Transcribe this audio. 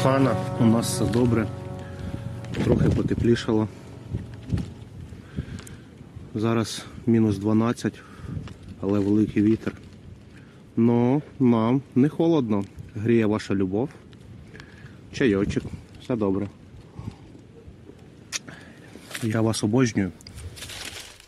кохана, у нас все добре. Трохи потеплішало. Зараз мінус 12, але великий вітер. Но нам не холодно. Гріє ваша любов. Чайочок. Все добре. Я вас обожнюю.